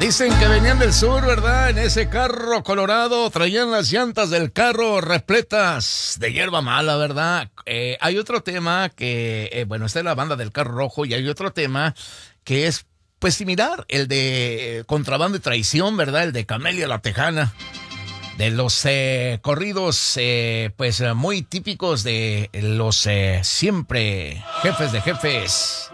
Dicen que venían del sur, ¿verdad? En ese carro colorado traían las llantas del carro repletas de hierba mala, ¿verdad? Hay otro tema que, bueno, esta es la banda del carro rojo, y hay otro tema que es, pues, similar, el de contrabando y traición, ¿verdad? El de Camelia la Tejana. De los corridos, pues, muy típicos de los siempre jefes de jefes.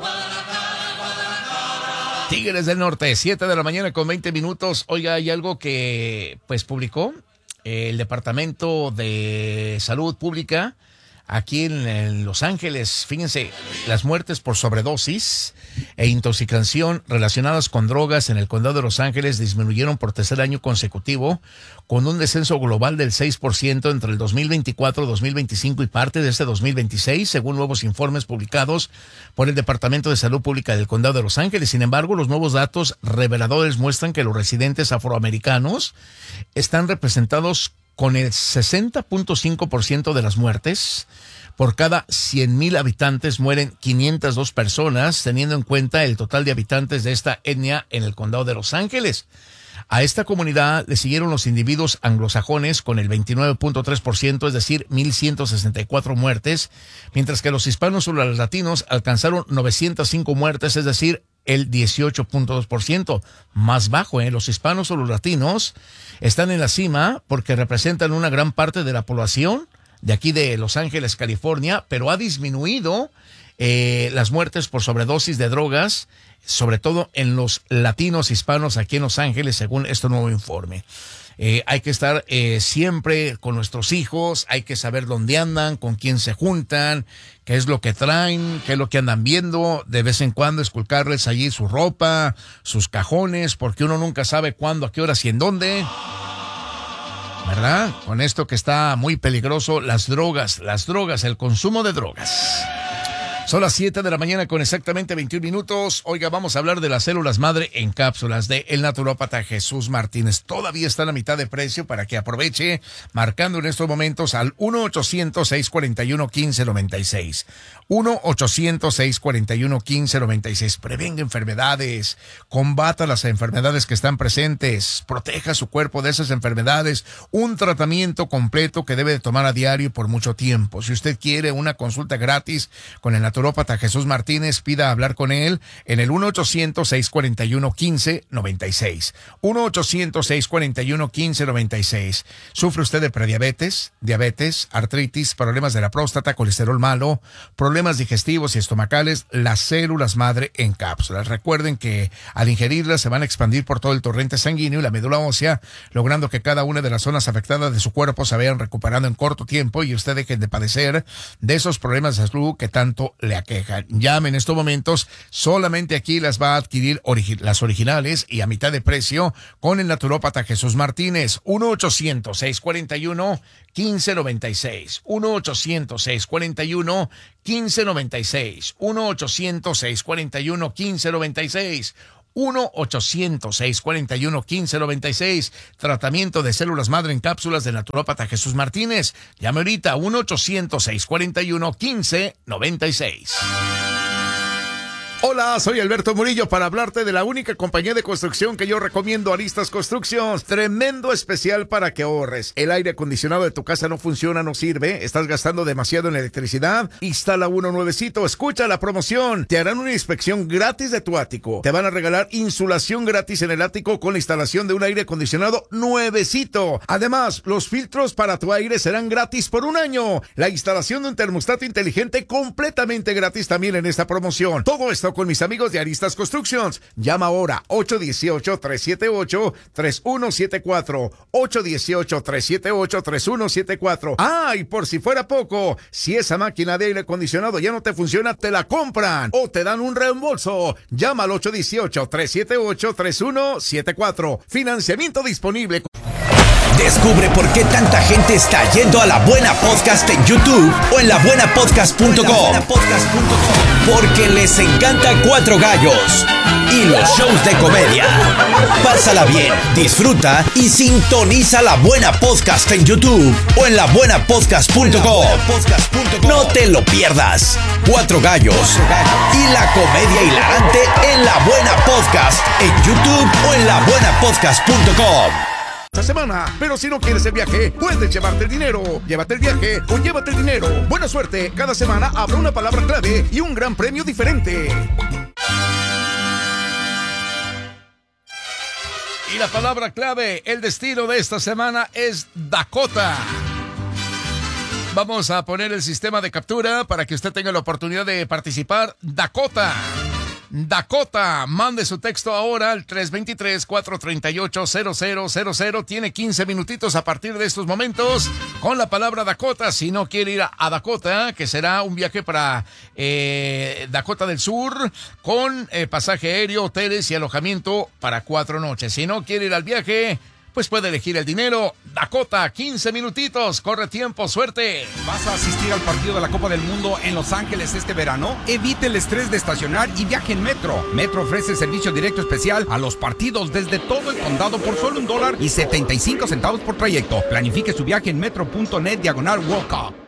Tigres del Norte, 7 de la mañana con 20 minutos. Oiga, hay algo que, pues, publicó el Departamento de Salud Pública aquí en Los Ángeles. Fíjense, las muertes por sobredosis e intoxicación relacionadas con drogas en el condado de Los Ángeles disminuyeron por tercer año consecutivo, con un descenso global del 6% entre el 2024, 2025 y parte de este 2026, según nuevos informes publicados por el Departamento de Salud Pública del condado de Los Ángeles. Sin embargo, los nuevos datos reveladores muestran que los residentes afroamericanos están representados con el 60.5% de las muertes. Por cada 100,000 habitantes mueren 502 personas, teniendo en cuenta el total de habitantes de esta etnia en el condado de Los Ángeles. A esta comunidad le siguieron los individuos anglosajones con el 29.3%, es decir, 1,164 muertes, mientras que los hispanos o los latinos alcanzaron 905 muertes, es decir, el 18.2%, más bajo. Los hispanos o los latinos están en la cima porque representan una gran parte de la población de aquí de Los Ángeles, California, pero ha disminuido las muertes por sobredosis de drogas, sobre todo en los latinos hispanos aquí en Los Ángeles, según este nuevo informe. Hay que estar siempre con nuestros hijos, hay que saber dónde andan, con quién se juntan, qué es lo que traen, qué es lo que andan viendo, de vez en cuando esculcarles allí su ropa, sus cajones, porque uno nunca sabe cuándo, a qué horas y en dónde, ¿verdad? Con esto que está muy peligroso, las drogas, el consumo de drogas. Son las 7 de la mañana con exactamente 21 minutos. Oiga, vamos a hablar de las células madre en cápsulas de el naturópata Jesús Martínez. Todavía están a mitad de precio para que aproveche, marcando en estos momentos al 1-800-641-1596. 1-800-641-1596. Prevenga enfermedades, combata las enfermedades que están presentes, proteja su cuerpo de esas enfermedades. Un tratamiento completo que debe de tomar a diario por mucho tiempo. Si usted quiere una consulta gratis con el naturópata Jesús Martínez, pida hablar con él en el 1-800-641-1596. 1-800-641-1596. ¿Sufre usted de prediabetes, diabetes, artritis, problemas de la próstata, colesterol malo, problemas digestivos y estomacales? Las células madre en cápsulas. Recuerden que al ingerirlas se van a expandir por todo el torrente sanguíneo y la médula ósea, logrando que cada una de las zonas afectadas de su cuerpo se vayan recuperando en corto tiempo y usted deje de padecer de esos problemas de salud que tanto le aquejan. Llame en estos momentos, solamente aquí las va a adquirir las originales y a mitad de precio con el naturópata Jesús Martínez. 1-800-641-1596. 1-800-641-1596. 1-800-641-1596. 1-800-641-1596. Tratamiento de células madre en cápsulas de naturópata Jesús Martínez. Llame ahorita, 1-800-641-1596. Hola, soy Alberto Murillo para hablarte de la única compañía de construcción que yo recomiendo, Aristas Constructions. Tremendo especial para que ahorres. El aire acondicionado de tu casa no funciona, no sirve. ¿Estás gastando demasiado en electricidad? Instala uno nuevecito. Escucha la promoción. Te harán una inspección gratis de tu ático. Te van a regalar insulación gratis en el ático con la instalación de un aire acondicionado nuevecito. Además, los filtros para tu aire serán gratis por un año. La instalación de un termostato inteligente completamente gratis también en esta promoción. Todo esto con mis amigos de Aristas Constructions. Llama ahora 818-378-3174. 818-378-3174. Ah, y por si fuera poco, si esa máquina de aire acondicionado ya no te funciona, te la compran o te dan un reembolso. Llama al 818-378-3174. Financiamiento disponible. Descubre por qué tanta gente está yendo a La Buena Podcast en YouTube o en labuenapodcast.com. Porque les encanta Cuatro Gallos y los shows de comedia. Pásala bien, disfruta y sintoniza La Buena Podcast en YouTube o en labuenapodcast.com. No te lo pierdas. Cuatro Gallos y la comedia hilarante en La Buena Podcast en YouTube o en labuenapodcast.com. Esta semana, pero si no quieres el viaje, puedes llevarte el dinero. Llévate el viaje o llévate el dinero. Buena suerte, cada semana habrá una palabra clave y un gran premio diferente. Y la palabra clave, el destino de esta semana es Dakota. Vamos a poner el sistema de captura para que usted tenga la oportunidad de participar. Dakota. Dakota, mande su texto ahora al 323-438-0000. Tiene 15 minutitos a partir de estos momentos con la palabra Dakota. Si no quiere ir a Dakota, que será un viaje para Dakota del Sur, con pasaje aéreo, hoteles y alojamiento para 4 noches. Si no quiere ir al viaje, pues puede elegir el dinero. Dakota, 15 minutitos, corre tiempo, suerte. ¿Vas a asistir al partido de la Copa del Mundo en Los Ángeles este verano? Evite el estrés de estacionar y viaje en Metro. Metro ofrece servicio directo especial a los partidos desde todo el condado por solo $1.75 por trayecto. Planifique su viaje en metro.net/World Cup.